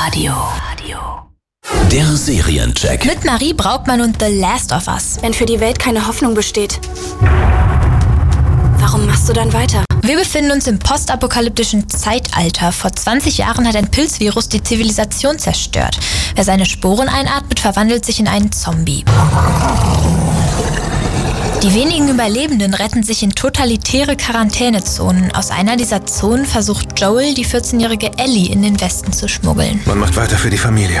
Der Seriencheck. Mit Marie Braukmann und The Last of Us. Wenn für die Welt keine Hoffnung besteht, warum machst du dann weiter? Wir befinden uns im postapokalyptischen Zeitalter. Vor 20 Jahren hat ein Pilzvirus die Zivilisation zerstört. Wer seine Sporen einatmet, verwandelt sich in einen Zombie. Die wenigen Überlebenden retten sich in totalitäre Quarantänezonen. Aus einer dieser Zonen versucht Joel, die 14-jährige Ellie in den Westen zu schmuggeln. Man macht weiter für die Familie.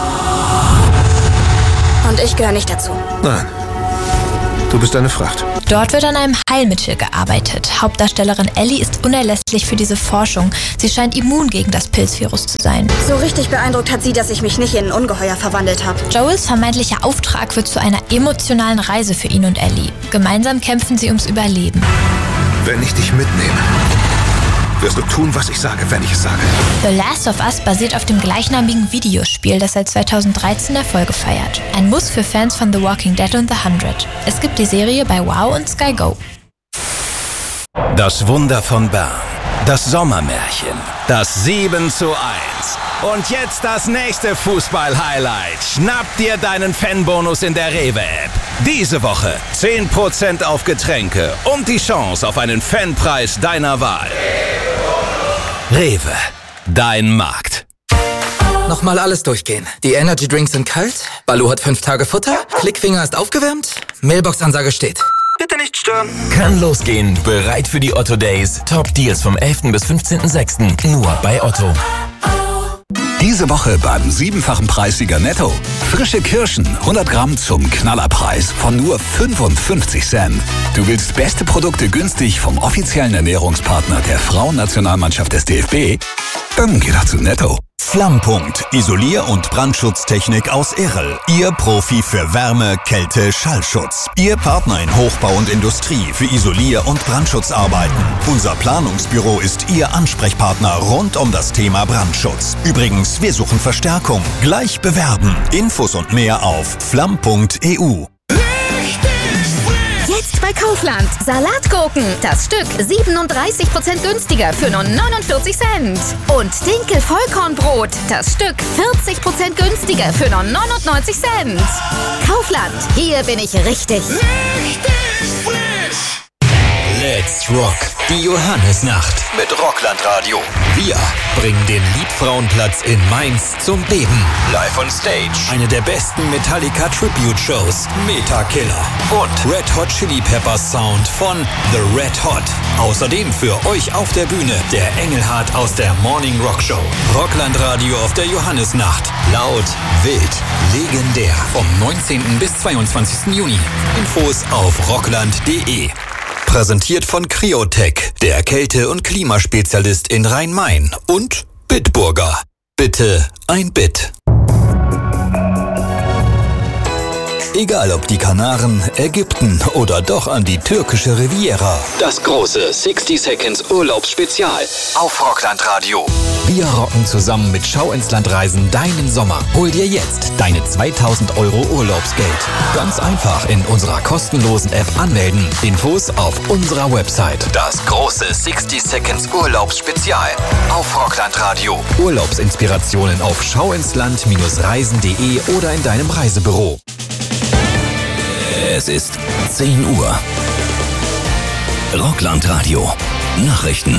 Und ich gehöre nicht dazu. Nein. Du bist eine Fracht. Dort wird an einem Heilmittel gearbeitet. Hauptdarstellerin Ellie ist unerlässlich für diese Forschung. Sie scheint immun gegen das Pilzvirus zu sein. So richtig beeindruckt hat sie, dass ich mich nicht in ein Ungeheuer verwandelt habe. Joels vermeintlicher Auftrag wird zu einer emotionalen Reise für ihn und Ellie. Gemeinsam kämpfen sie ums Überleben. Wenn ich dich mitnehme, wirst du tun, was ich sage, wenn ich es sage. The Last of Us basiert auf dem gleichnamigen Videospiel, das seit 2013 Erfolge feiert. Ein Muss für Fans von The Walking Dead und The 100. Es gibt die Serie bei Wow und Sky Go. Das Wunder von Bern. Das Sommermärchen. Das 7:1. Und jetzt das nächste Fußball-Highlight. Schnapp dir deinen Fanbonus in der Rewe-App. Diese Woche 10% auf Getränke und die Chance auf einen Fanpreis deiner Wahl. Rewe, dein Markt. Nochmal alles durchgehen. Die Energy Drinks sind kalt, Baloo hat 5 Tage Futter, Klickfinger ist aufgewärmt, Mailbox-Ansage steht. Bitte nicht stören. Kann losgehen. Bereit für die Otto Days. Top Deals vom 11. bis 15.06. Nur bei Otto. Diese Woche beim 7-fachen Preissieger Netto. Frische Kirschen, 100 Gramm zum Knallerpreis von nur 55 Cent. Du willst beste Produkte günstig vom offiziellen Ernährungspartner der Frauennationalmannschaft des DFB? Dann geh doch zu Netto. Flammpunkt. Isolier- und Brandschutztechnik aus Erl. Ihr Profi für Wärme, Kälte, Schallschutz. Ihr Partner in Hochbau und Industrie für Isolier- und Brandschutzarbeiten. Unser Planungsbüro ist Ihr Ansprechpartner rund um das Thema Brandschutz. Übrigens, wir suchen Verstärkung. Gleich bewerben. Infos und mehr auf flamm.eu. Jetzt bei Kaufland. Salatgurken. Das Stück 37% günstiger für nur 49 Cent. Und Dinkel-Vollkornbrot. Das Stück 40% günstiger für nur 99 Cent. Kaufland. Hier bin ich richtig. Let's Rock. Die Johannesnacht mit Rockland-Radio. Wir bringen den Liebfrauenplatz in Mainz zum Beben. Live on Stage. Eine der besten Metallica-Tribute-Shows. Metakiller. Und Red Hot Chili Peppers Sound von The Red Hot. Außerdem für euch auf der Bühne der Engelhardt aus der Morning Rock Show. Rockland-Radio auf der Johannesnacht. Laut, wild, legendär. Vom 19. bis 22. Juni. Infos auf rockland.de. Präsentiert von Kryotech, der Kälte- und Klimaspezialist in Rhein-Main und Bitburger. Bitte ein Bit. Egal ob die Kanaren, Ägypten oder doch an die türkische Riviera. Das große 60 Seconds Urlaubsspezial auf Rockland-Radio. Wir rocken zusammen mit Schau ins Land Reisen deinen Sommer. Hol dir jetzt deine 2.000 € Urlaubsgeld. Ganz einfach in unserer kostenlosen App anmelden. Infos auf unserer Website. Das große 60 Seconds Urlaubsspezial auf Rockland-Radio. Urlaubsinspirationen auf schauinsland-reisen.de oder in deinem Reisebüro. Es ist 10 Uhr. Rockland-Radio. Nachrichten.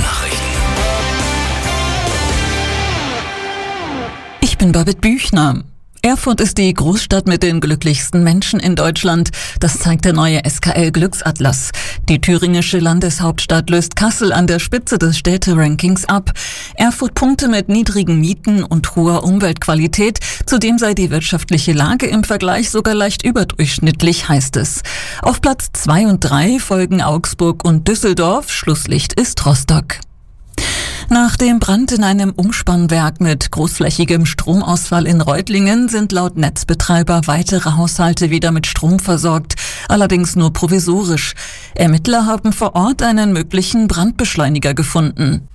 Ich bin Babette Büchner. Erfurt ist die Großstadt mit den glücklichsten Menschen in Deutschland. Das zeigt der neue SKL Glücksatlas. Die thüringische Landeshauptstadt löst Kassel an der Spitze des Städterankings ab. Erfurt punkte mit niedrigen Mieten und hoher Umweltqualität. Zudem sei die wirtschaftliche Lage im Vergleich sogar leicht überdurchschnittlich, heißt es. Auf Platz 2 und 3 folgen Augsburg und Düsseldorf. Schlusslicht ist Rostock. Nach dem Brand in einem Umspannwerk mit großflächigem Stromausfall in Reutlingen sind laut Netzbetreiber weitere Haushalte wieder mit Strom versorgt, allerdings nur provisorisch. Ermittler haben vor Ort einen möglichen Brandbeschleuniger gefunden.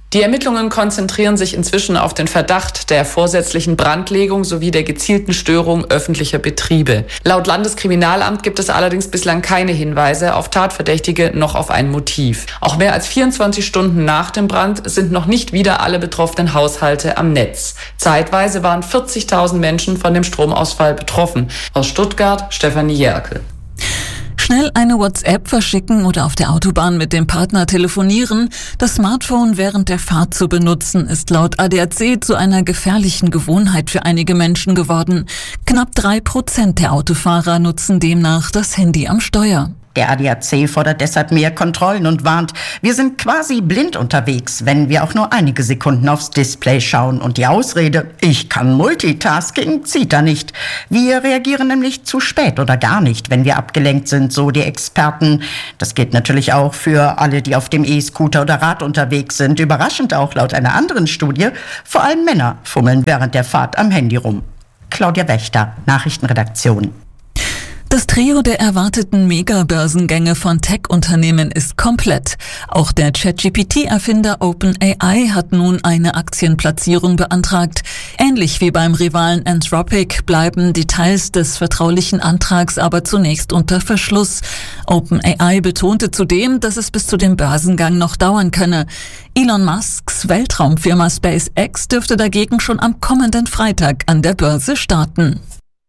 Die Ermittlungen konzentrieren sich inzwischen auf den Verdacht der vorsätzlichen Brandlegung sowie der gezielten Störung öffentlicher Betriebe. Laut Landeskriminalamt gibt es allerdings bislang keine Hinweise auf Tatverdächtige noch auf ein Motiv. Auch mehr als 24 Stunden nach dem Brand sind noch nicht wieder alle betroffenen Haushalte am Netz. Zeitweise waren 40.000 Menschen von dem Stromausfall betroffen. Aus Stuttgart, Stefanie Jerkel. Schnell eine WhatsApp verschicken oder auf der Autobahn mit dem Partner telefonieren. Das Smartphone während der Fahrt zu benutzen, ist laut ADAC zu einer gefährlichen Gewohnheit für einige Menschen geworden. Knapp 3% der Autofahrer nutzen demnach das Handy am Steuer. Der ADAC fordert deshalb mehr Kontrollen und warnt, wir sind quasi blind unterwegs, wenn wir auch nur einige Sekunden aufs Display schauen. Und die Ausrede, ich kann Multitasking, zieht da nicht. Wir reagieren nämlich zu spät oder gar nicht, wenn wir abgelenkt sind, so die Experten. Das gilt natürlich auch für alle, die auf dem E-Scooter oder Rad unterwegs sind. Überraschend auch laut einer anderen Studie, vor allem Männer fummeln während der Fahrt am Handy rum. Claudia Wächter, Nachrichtenredaktion. Das Trio der erwarteten Megabörsengänge von Tech-Unternehmen ist komplett. Auch der ChatGPT-Erfinder OpenAI hat nun eine Aktienplatzierung beantragt. Ähnlich wie beim Rivalen Anthropic bleiben Details des vertraulichen Antrags aber zunächst unter Verschluss. OpenAI betonte zudem, dass es bis zu dem Börsengang noch dauern könne. Elon Musks Weltraumfirma SpaceX dürfte dagegen schon am kommenden Freitag an der Börse starten.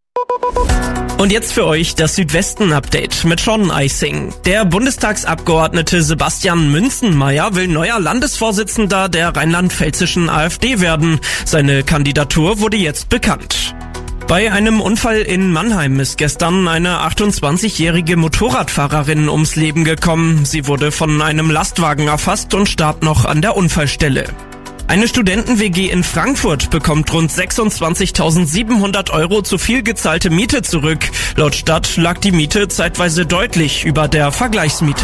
Und jetzt für euch das Südwesten-Update mit Sean Eising. Der Bundestagsabgeordnete Sebastian Münzenmaier will neuer Landesvorsitzender der rheinland-pfälzischen AfD werden. Seine Kandidatur wurde jetzt bekannt. Bei einem Unfall in Mannheim ist gestern eine 28-jährige Motorradfahrerin ums Leben gekommen. Sie wurde von einem Lastwagen erfasst und starb noch an der Unfallstelle. Eine Studenten-WG in Frankfurt bekommt rund 26.700 € zu viel gezahlte Miete zurück. Laut Stadt lag die Miete zeitweise deutlich über der Vergleichsmiete.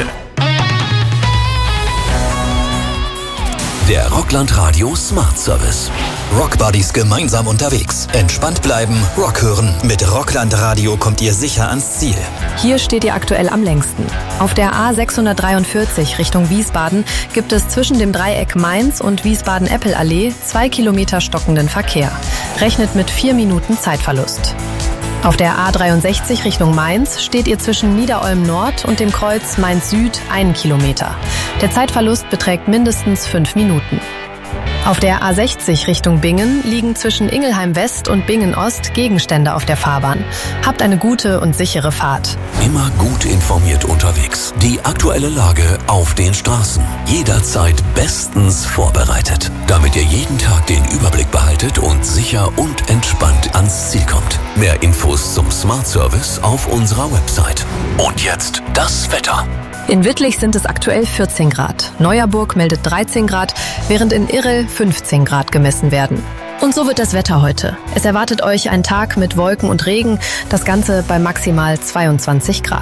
Der Rockland Radio Smart Service. Rock Buddies gemeinsam unterwegs. Entspannt bleiben, Rock hören. Mit Rockland Radio kommt ihr sicher ans Ziel. Hier steht ihr aktuell am längsten. Auf der A643 Richtung Wiesbaden gibt es zwischen dem Dreieck Mainz und Wiesbaden-Eppel-Allee 2 Kilometer stockenden Verkehr. Rechnet mit 4 Minuten Zeitverlust. Auf der A63 Richtung Mainz steht ihr zwischen Niederolm Nord und dem Kreuz Mainz Süd 1 Kilometer. Der Zeitverlust beträgt mindestens 5 Minuten. Auf der A60 Richtung Bingen liegen zwischen Ingelheim West und Bingen Ost Gegenstände auf der Fahrbahn. Habt eine gute und sichere Fahrt. Immer gut informiert unterwegs. Die aktuelle Lage auf den Straßen. Jederzeit bestens vorbereitet. Damit ihr jeden Tag den Überblick behaltet und sicher und entspannt ans Ziel kommt. Mehr Infos zum Smart Service auf unserer Website. Und jetzt das Wetter. In Wittlich sind es aktuell 14 Grad. Neuerburg meldet 13 Grad, während in Irrel 15 Grad gemessen werden. Und so wird das Wetter heute. Es erwartet euch ein Tag mit Wolken und Regen, das Ganze bei maximal 22 Grad.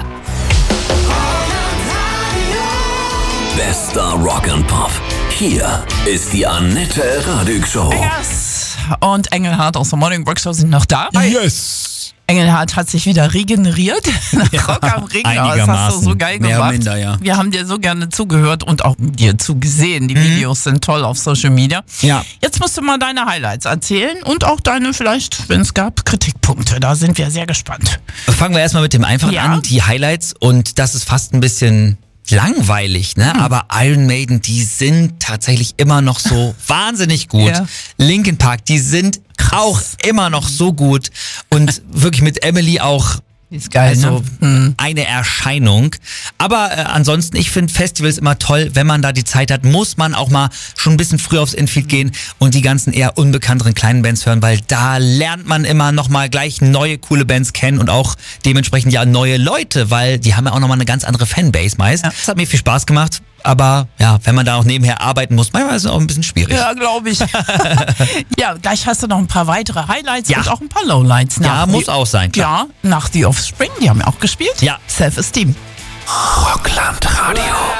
Bester Rock and Pop. Hier ist die Annette Radig Show. Yes. Und Engelhardt aus der Morning Rock Show sind noch da. Yes. Engelhardt hat sich wieder regeneriert nach Rock am Ring. Das hast du so geil gemacht. Mehr oder minder, ja. Wir haben dir so gerne zugehört und auch dir zugesehen. Die Videos sind toll auf Social Media. Ja. Jetzt musst du mal deine Highlights erzählen und auch deine, vielleicht, wenn es gab, Kritikpunkte. Da sind wir sehr gespannt. Fangen wir erstmal mit dem Einfachen an, die Highlights. Und das ist fast ein bisschen langweilig, ne? Aber Iron Maiden, die sind tatsächlich immer noch so wahnsinnig gut. Ja. Linkin Park, die sind auch immer noch so gut. Und wirklich mit Emily auch ist geil, also eine Erscheinung. Aber ansonsten, ich finde Festivals immer toll. Wenn man da die Zeit hat, muss man auch mal schon ein bisschen früher aufs Infield gehen und die ganzen eher unbekannteren kleinen Bands hören, weil da lernt man immer nochmal gleich neue, coole Bands kennen und auch dementsprechend ja neue Leute, weil die haben ja auch nochmal eine ganz andere Fanbase meist. Ja. Das hat mir viel Spaß gemacht. Aber ja, wenn man da auch nebenher arbeiten muss, manchmal ist es auch ein bisschen schwierig. Ja, glaube ich. Ja, gleich hast du noch ein paar weitere Highlights und auch ein paar Lowlights. Ja, muss auch sein, klar. Ja, nach The Offspring, die haben ja auch gespielt. Ja. Self-Esteem. Rockland Radio.